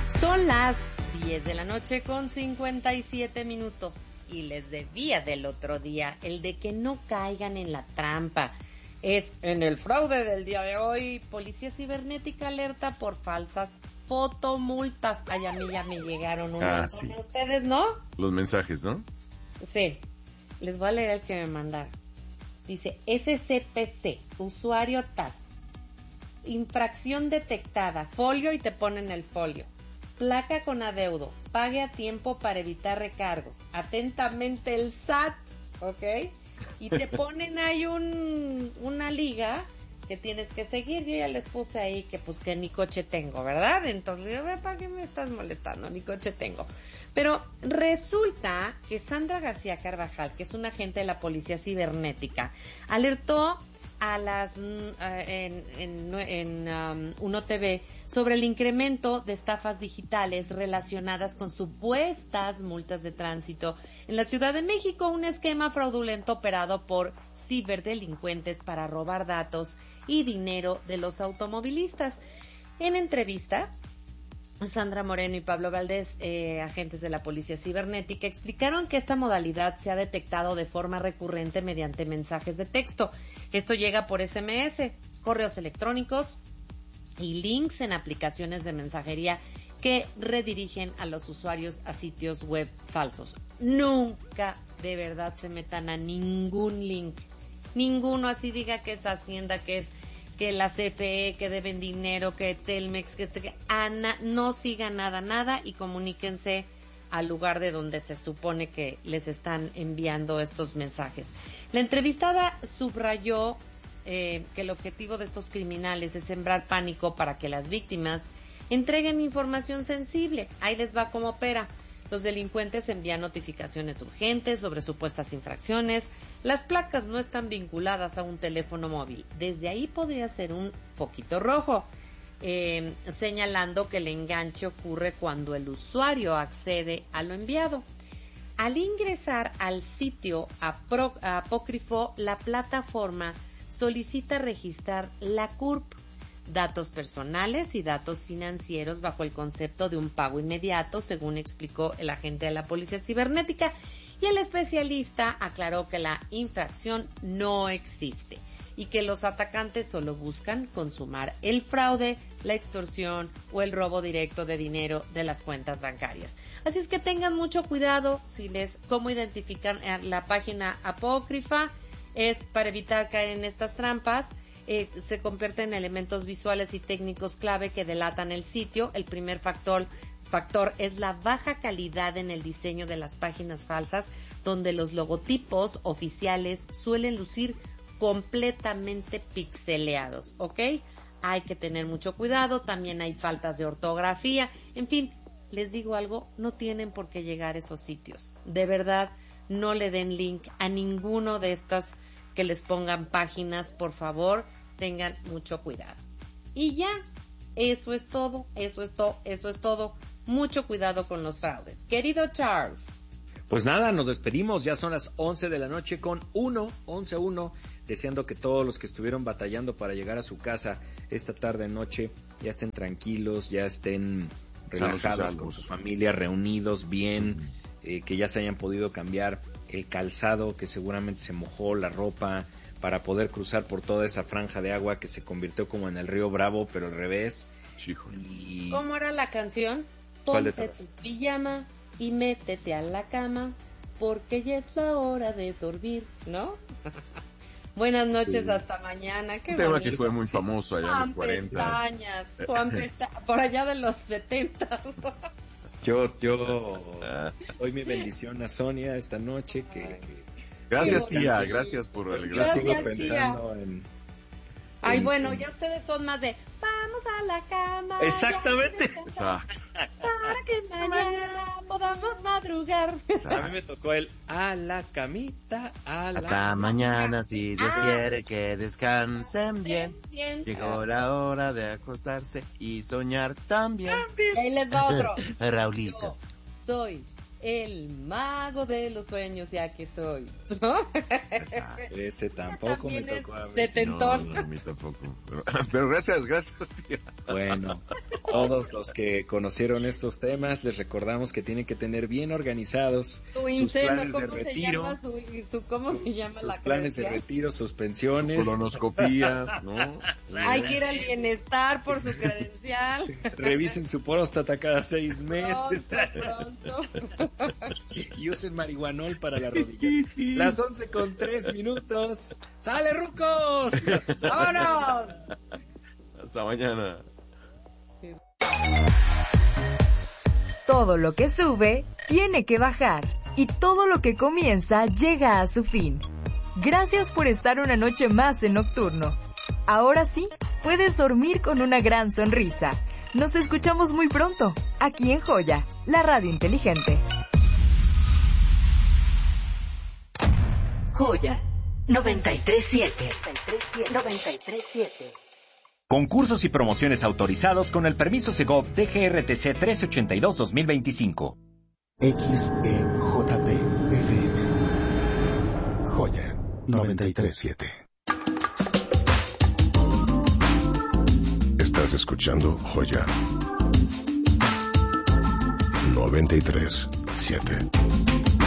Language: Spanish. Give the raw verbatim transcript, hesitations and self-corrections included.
Son las diez de la noche con cincuenta y siete minutos y les debía del otro día el de que no caigan en la trampa. Es en el fraude del día de hoy, Policía Cibernética alerta por falsas fotomultas. Ay, a mí ya me llegaron unas. Ah, sí. ¿Ustedes no? Los mensajes, ¿no? Sí, les voy a leer el que me mandaron. Dice, S C P C, usuario tal, infracción detectada, folio y te ponen el folio. Placa con adeudo, pague a tiempo para evitar recargos. Atentamente el S A T, ¿ok? Y te ponen ahí un, una liga que tienes que seguir. Yo ya les puse ahí que pues que ni coche tengo, ¿verdad? Entonces, yo, ¿para qué me estás molestando? Ni coche tengo. Pero resulta que Sandra García Carvajal, que es una agente de la Policía Cibernética, alertó a las uh, en, en, en um, Uno T V sobre el incremento de estafas digitales relacionadas con supuestas multas de tránsito en la Ciudad de México, un esquema fraudulento operado por ciberdelincuentes para robar datos y dinero de los automovilistas. En entrevista, Sandra Moreno y Pablo Valdés, eh, agentes de la Policía Cibernética, explicaron que esta modalidad se ha detectado de forma recurrente mediante mensajes de texto. Esto llega por S M S, correos electrónicos y links en aplicaciones de mensajería que redirigen a los usuarios a sitios web falsos. Nunca de verdad se metan a ningún link, ninguno, así diga que es Hacienda, que es que la C F E, que deben dinero, que Telmex, que este, que Ana, no sigan nada, nada y comuníquense al lugar de donde se supone que les están enviando estos mensajes. La entrevistada subrayó eh, que el objetivo de estos criminales es sembrar pánico para que las víctimas entreguen información sensible. Ahí les va cómo opera. Los delincuentes envían notificaciones urgentes sobre supuestas infracciones. Las placas no están vinculadas a un teléfono móvil. Desde ahí podría ser un foquito rojo, eh, señalando que el enganche ocurre cuando el usuario accede a lo enviado. Al ingresar al sitio apro- apócrifo, la plataforma solicita registrar la C U R P, datos personales y datos financieros bajo el concepto de un pago inmediato, según explicó el agente de la Policía Cibernética, y el especialista aclaró que la infracción no existe y que los atacantes solo buscan consumar el fraude, la extorsión o el robo directo de dinero de las cuentas bancarias. Así es que tengan mucho cuidado si les cómo identificar la página apócrifa, es para evitar caer en estas trampas. Eh, se convierten en elementos visuales y técnicos clave que delatan el sitio. El primer factor, factor es la baja calidad en el diseño de las páginas falsas, donde los logotipos oficiales suelen lucir completamente pixeleados, ¿ok? Hay que tener mucho cuidado, también hay faltas de ortografía, en fin, les digo algo, no tienen por qué llegar a esos sitios. De verdad, no le den link a ninguno de estas que les pongan páginas, por favor, tengan mucho cuidado. Y ya, eso es todo, eso es todo, eso es todo. Mucho cuidado con los fraudes. Querido Charles. Pues nada, nos despedimos, ya son las once de la noche con uno, once uno, deseando que todos los que estuvieron batallando para llegar a su casa esta tarde noche ya estén tranquilos, ya estén relajados con su familia, reunidos bien, eh, que ya se hayan podido cambiar el calzado que seguramente se mojó, la ropa, para poder cruzar por toda esa franja de agua que se convirtió como en el río Bravo, pero al revés. Y... ¿Cómo era la canción? Ponte tu pijama y métete a la cama, porque ya es la hora de dormir, ¿no? Buenas noches, sí. Hasta mañana. Qué un tema bonito. que fue muy famoso allá Juan en los cuarenta. Pestañas, Juan Pesta... por allá de los setenta. Yo, yo doy mi bendición a Sonia esta noche, que... Gracias, tía, gracias por el Yo sigo pensando tía. en... Ay, bueno, ya ustedes son más de vamos a la cama. Exactamente. Exacto. Para que mañana podamos madrugar. A mí me tocó el a la camita, a la... Hasta mañana, si Dios ah. quiere que descansen bien. bien, bien. Llegó la hora de acostarse y soñar también. Y ahí les va otro. Raulito. Yo soy El mago de los sueños, ya que soy. ¿No? Ese tampoco me también tocó es a mí. setentón. No, no, a mí tampoco. Pero, pero gracias, gracias, tía. Bueno, todos los que conocieron estos temas, les recordamos que tienen que tener bien organizados Su sus inseno, planes de ¿cómo se retiro, llama su, su cómo sus, se llama sus la planes de creencia? retiro, sus pensiones. Colonoscopía, ¿no? Hay que ir al bienestar por su credencial. Revisen su próstata cada seis meses. Pronto, pronto. Y usen marihuanol para la rodilla. Las once con tres minutos. ¡Sale, rucos! ¡Vámonos! Hasta mañana. Todo lo que sube, tiene que bajar. Y todo lo que comienza, llega a su fin. Gracias por estar una noche más en Nocturno. Ahora sí, puedes dormir con una gran sonrisa. Nos escuchamos muy pronto, aquí en Joya, la radio inteligente. Joya noventa y tres siete. noventa y tres siete. Concursos y promociones autorizados con el permiso Segov D G R T C trescientos ochenta y dos guión dos mil veinticinco. X E J P F M. Joya noventa y tres siete. Estás escuchando Joya noventa y tres siete.